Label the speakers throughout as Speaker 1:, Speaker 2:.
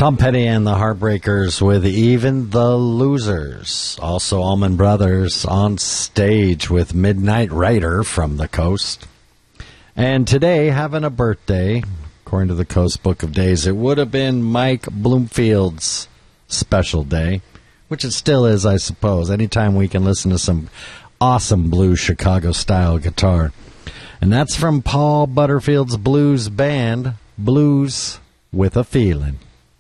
Speaker 1: Tom Petty and the Heartbreakers with Even the Losers. Also Allman Brothers on stage with Midnight Rider from the Coast. And today, having a birthday, according to the Coast Book of Days, it would have been Mike Bloomfield's special day, which it still is, I suppose. Anytime we can listen to some awesome blues Chicago-style guitar. And that's from Paul Butterfield's blues band, Blues with a Feeling.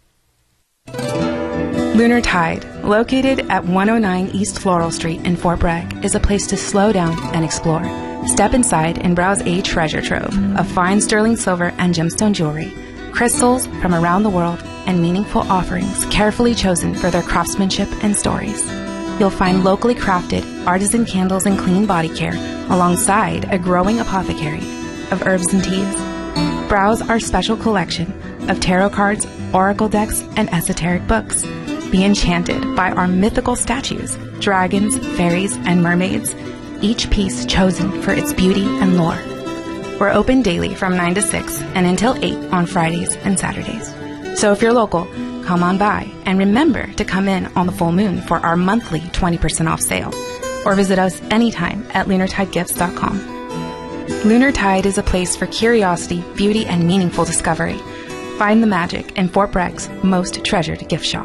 Speaker 2: Lunar Tide, located at 109 East Floral Street in Fort Bragg, is a place to slow down and explore. Step inside and browse a treasure trove of fine sterling silver and gemstone jewelry, crystals from around the world, and meaningful offerings carefully chosen for their craftsmanship and stories. You'll find locally crafted artisan candles and clean body care alongside a growing apothecary of herbs and teas. Browse our special collection of tarot cards, oracle decks, and esoteric books. Be enchanted by our mythical statues, dragons, fairies, and mermaids, each piece chosen for its beauty and lore. We're open daily from 9 to 6 and until 8 on Fridays and Saturdays. So if you're local, come on by and remember to come in on the full moon for our monthly 20% off sale, or visit us anytime at lunartidegifts.com. Lunar Tide is a place for curiosity, beauty, and meaningful discovery. Find the magic in Fort Bragg's most treasured gift shop.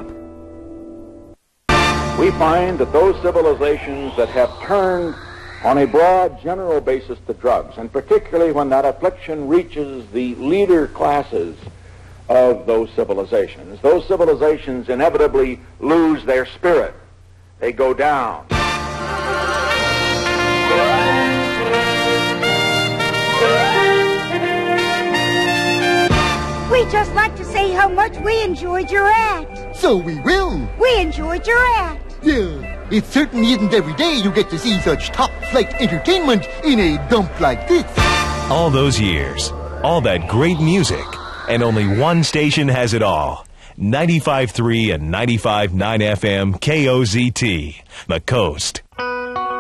Speaker 3: We find that those civilizations that have turned on a broad general basis to drugs, and particularly when that affliction reaches the leader classes of those civilizations inevitably lose their spirit. They go down.
Speaker 4: We'd just like to say how much we enjoyed your act.
Speaker 5: So we will.
Speaker 4: We enjoyed your act.
Speaker 5: Yeah, it certainly isn't every day you get to see such top-flight entertainment in a dump like this.
Speaker 6: All those years, all that great music, and only one station has it all. 95.3 and 95.9 FM KOZT, The Coast.